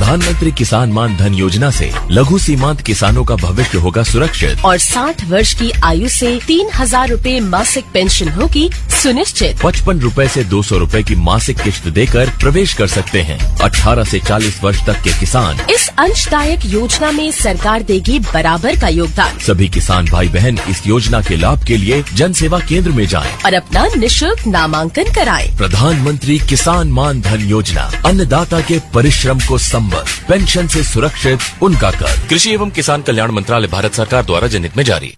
प्रधानमंत्री किसान मान धन योजना से लघु सीमांत किसानों का भविष्य होगा सुरक्षित और 60 वर्ष की आयु से 3,000 रूपए मासिक पेंशन होगी सुनिश्चित। 55 रूपए से 200 रूपए की मासिक किश्त देकर प्रवेश कर सकते हैं। 18 से 40 वर्ष तक के किसान इस अंशदायक योजना में सरकार देगी बराबर का योगदान। सभी किसान भाई बहन इस योजना के लाभ के लिए जन सेवा केंद्र में जाएं और अपना निःशुल्क नामांकन कराएं। प्रधानमंत्री किसान मान धन योजना, अन्नदाता के परिश्रम को संबल, पेंशन से सुरक्षित उनका कर। कृषि एवं किसान कल्याण मंत्रालय, भारत सरकार द्वारा जनहित में जारी।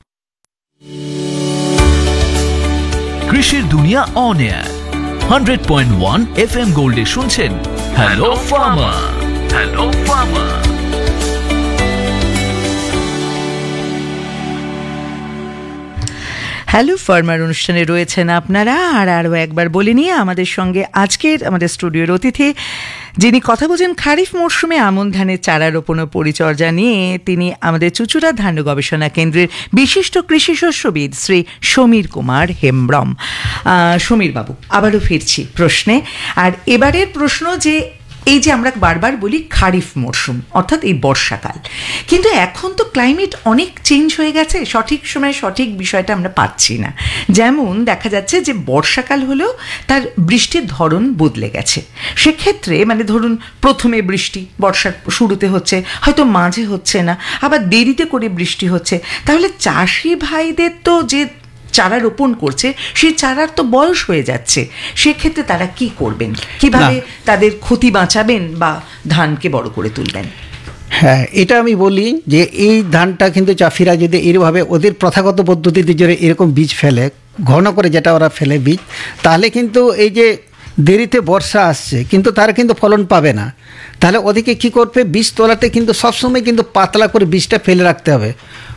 কৃষির দুনিয়া অন এয়ার 100.1 FM গোল্ডে শুনছেন hello farmer. Hello farmer. Hello farmer অনুষ্ঠানে রয়েছেন আপনারা। আর আরও একবার বলে নিয়ে আমাদের সঙ্গে আজকের আমাদের স্টুডিওর অতিথি, যিনি কথা বলছেন খারিফ মরশুমে আমন ধানের চারা রোপণ ও পরিচর্যা নিয়ে, তিনি আমাদের চুঁচুড়া ধান্য গবেষণা কেন্দ্রের বিশিষ্ট কৃষি শস্যবিদ শ্রী সমীর কুমার হেমব্রম। সমীর বাবু, আবারও ফিরছি প্রশ্নে। আর এবারের প্রশ্ন যে এই যে আমরা বারবার বলি খারিফ মরশুম অর্থাৎ এই বর্ষাকাল, কিন্তু এখন তো ক্লাইমেট অনেক চেঞ্জ হয়ে গেছে, সঠিক সময়ে সঠিক বিষয়টা আমরা পাচ্ছি না। যেমন দেখা যাচ্ছে যে বর্ষাকাল হলেও তার বৃষ্টির ধরন বদলে গেছে। সেক্ষেত্রে মানে ধরুন প্রথমে বৃষ্টি বর্ষার শুরুতে হচ্ছে, হয়তো মাঝে হচ্ছে না, আবার দেরিতে করে বৃষ্টি হচ্ছে। তাহলে চাষি ভাইদের তো যে চারা রোপণ করছে সেই চারার তো বয়স হয়ে যাচ্ছে, সেক্ষেত্রে তারা কি করবেন, কিভাবে তাদের ক্ষতি বাঁচাবেন বা ধানকে বড় করে তুলবেন? হ্যাঁ, এটা আমি বলি যে এই ধানটা কিন্তু চাষিরা যদি এরভাবে ওদের প্রথাগত পদ্ধতিতে যদি এরকম বীজ ফেলে, ঘন করে যেটা ওরা ফেলে বীজ, তাহলে কিন্তু এই যে দেরিতে বর্ষা আসছে কিন্তু তারা কিন্তু ফলন পাবে না। তাহলে ওদিকে কী করবে, বীজ তোলাতে কিন্তু সবসময় কিন্তু পাতলা করে বীজটা ফেলে রাখতে হবে,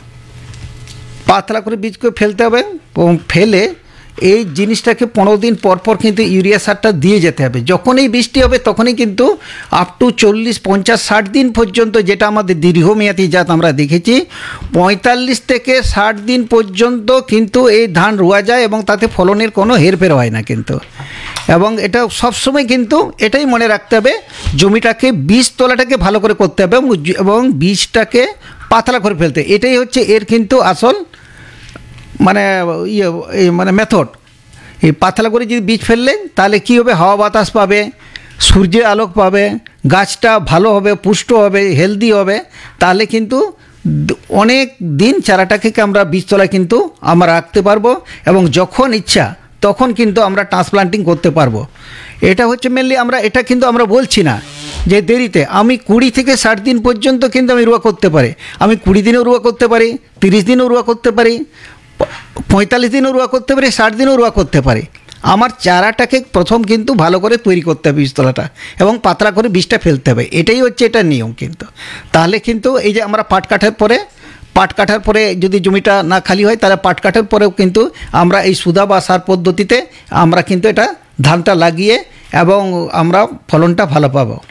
পাতলা করে বীজকে ফেলতে হবে এবং ফেলে এই জিনিসটাকে 15 দিন পর পর কিন্তু ইউরিয়া সারটা দিয়ে যেতে হবে। যখনই বৃষ্টি হবে তখনই কিন্তু আপ টু 40, 50, 60 দিন পর্যন্ত, যেটা আমাদের দীর্ঘমেয়াদী জাত আমরা দেখেছি, 45 থেকে 60 দিন পর্যন্ত কিন্তু এই ধান রোয়া যায় এবং তাতে ফলনের কোনো হেরফের হয় না কিন্তু। এবং এটা সবসময় কিন্তু এটাই মনে রাখতে হবে, জমিটাকে বীজ তোলাটাকে ভালো করে করতে হবে এবং বীজটাকে পাতলা করে ফেলতে, এটাই হচ্ছে এর কিন্তু আসল মানে মানে মেথড। এই পাতলা করে যদি বীজ ফেললেন তাহলে কী হবে, হাওয়া বাতাস পাবে, সূর্যের আলোক পাবে, গাছটা ভালো হবে, পুষ্ট হবে, হেলদি হবে। তাহলে কিন্তু অনেক দিন চারাটাকে আমরা বীজতলায় কিন্তু আমরা রাখতে পারবো এবং যখন ইচ্ছা তখন কিন্তু আমরা ট্রান্সপ্লান্টিং করতে পারবো। এটা হচ্ছে মেনলি আমরা এটা কিন্তু আমরা বলছি না যে দেরিতে, আমি 20 থেকে 60 দিন পর্যন্ত কিন্তু আমি রোয়া করতে পারি, আমি 20 দিনেও রোয়া করতে পারি, 30 দিনেও রোয়া করতে পারি, 45 দিনও রোয়া করতে পারি, 60 দিনও রোয়া করতে পারি। আমার চারাটাকে প্রথম কিন্তু ভালো করে তৈরি করতে হবে বীজতলাটা এবং পাতলা করে বীজটা ফেলতে হবে, এটাই হচ্ছে এটা নিয়ম কিন্তু। তাহলে কিন্তু এই যে আমরা পাট কাটার পরে যদি জমিটা না খালি হয়, তাহলে পাট কাটার পরেও কিন্তু আমরা এই সুদা বা সার পদ্ধতিতে আমরা কিন্তু এটা ধানটা লাগিয়ে এবং আমরা ফলনটা ভালো পাবো।